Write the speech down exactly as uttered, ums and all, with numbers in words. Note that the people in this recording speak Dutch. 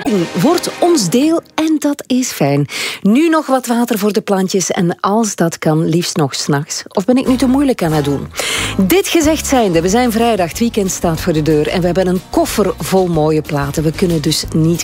wordt ons deel en dat is fijn. Nu nog wat water voor de plantjes en als dat kan, liefst nog 's nachts. Of ben ik nu te moeilijk aan het doen? Dit gezegd zijnde, we zijn vrijdag, het weekend staat voor de deur en we hebben een koffer vol mooie platen. We kunnen dus niet